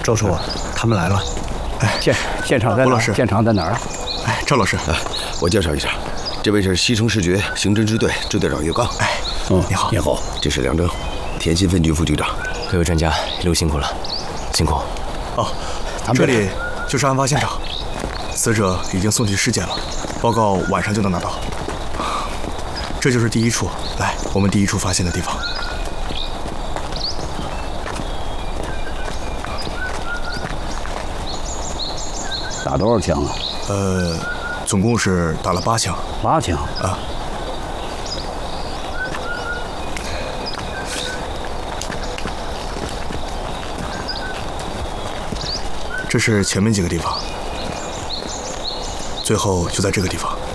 周叔，他们来了。 哎，现场在哪儿？现场在哪儿啊？ 哎，赵老师， 我介绍一下，这位是西城市局刑侦支队支队长岳刚。 哎，你好， 你好。 这是梁征，田心分局副局长。 各位专家，一路辛苦了，辛苦。 哦，这里就是案发现场，死者已经送去尸检了，报告晚上就能拿到。这就是第一处，来，我们第一处发现的地方。 打多少枪啊？ 总共是打了8枪。 8枪啊。这是前面几个地方，最后就在这个地方。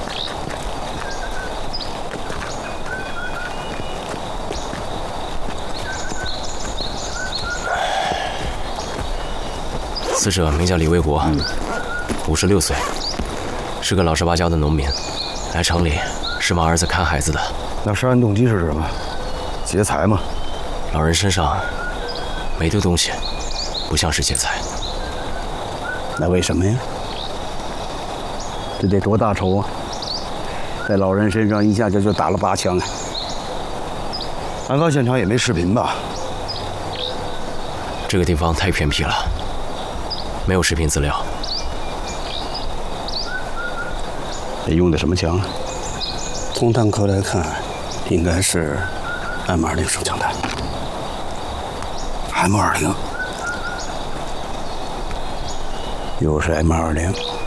死者名叫李卫国，56岁，是个老实巴交的农民，来城里是帮儿子看孩子的。 那杀人动机是什么？劫财吗？ 老人身上没丢东西，不像是劫财。 那为什么呀？这得多大仇啊！在老人身上一下就打了8枪啊！ 案发现场也没视频吧？ 这个地方太偏僻了，没有视频资料。 这用的什么枪啊？从弹壳来看，应该是 M20手枪弹。 M20， 又是 M20。